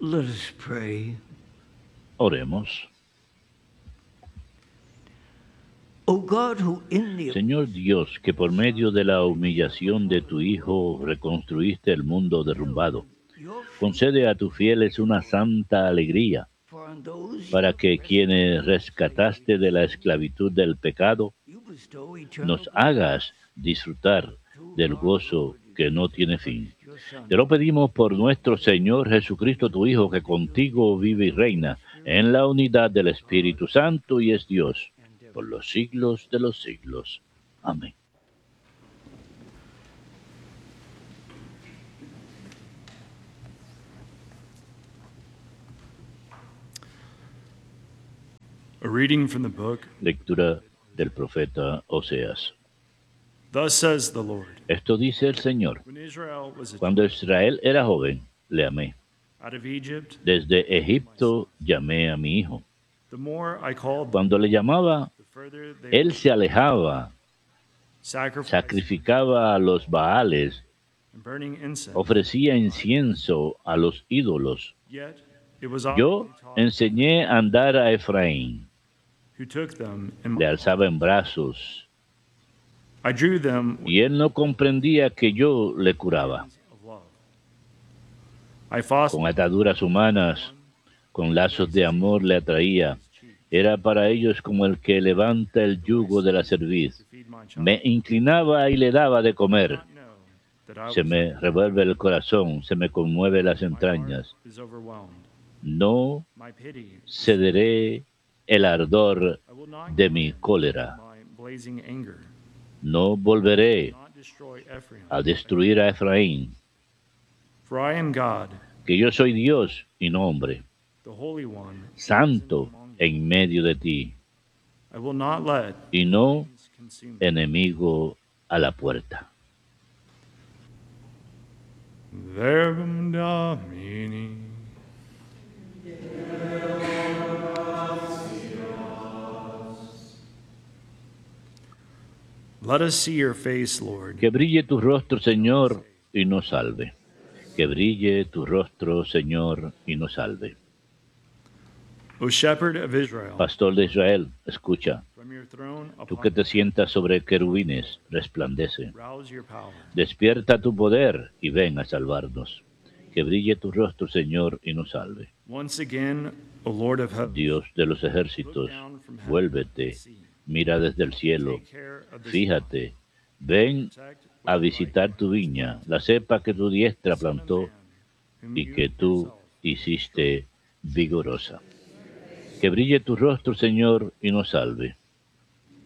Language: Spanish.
Let us pray. Oremos. O God, who in the Señor Dios, que por medio de la humillación de tu Hijo reconstruiste el mundo derrumbado, your faith concede a tus fieles una santa alegría, for on those para que quienes rescataste de la esclavitud del pecado, you bestow eternal nos hagas disfrutar del gozo que no tiene fin. your Son. Te lo pedimos por nuestro Señor Jesucristo, tu Hijo, que contigo vive y reina en la unidad del Espíritu Santo y es Dios por los siglos de los siglos. Amén. A reading from the book. Lectura del profeta Oseas. Thus says the Lord. Esto dice el Señor. When Israel was Cuando Israel era joven, le amé. out of Egypt, Desde Egipto llamé a mi hijo. the more I called them, Cuando le llamaba, the further they él se alejaba, sacrificed sacrificaba a los Baales, and burning incense. ofrecía incienso a los ídolos. Yet it was I Yo enseñé a andar a Efraín, who took them, and le alzaba en brazos, I drew them with y él no comprendía que yo le curaba. hands of love. I fostered Con ataduras humanas, con lazos de amor le atraía. Era para ellos como el que levanta el yugo de la cerviz. to feed my child. Me inclinaba y le daba de comer. Not know that I Se was me revuelve el corazón, se me conmueve las my heart entrañas. is overwhelmed. No My pity. cederé el ardor I will not de mi cólera. my blazing anger. No volveré Not destroy Ephraim. a destruir a Efraín, For I am God, que yo soy Dios y no hombre, the Holy One, santo among you. en medio de ti, I will not let y no enemies consume me. enemigo a la puerta. Verbum Domini. Let us see your face, Lord. Que brille tu rostro, Señor, y nos salve. Que brille tu rostro, Señor, y nos salve. O Shepherd of Israel, Pastor de Israel, escucha. from your throne Tú que upon te sientas sobre querubines, resplandece. rouse your power. Despierta tu poder y ven a salvarnos. Que brille tu rostro, Señor, y nos salve. Once again, O Lord of hosts, Dios de los look ejércitos, down from heaven vuélvete, and see. mira desde el cielo, Take care of this fíjate, ven protect with a the visitar right tu viña, la cepa que tu diestra Son of plantó man, whom y you que tú yourself hiciste vigorosa. Que brille tu rostro, Señor, y nos salve.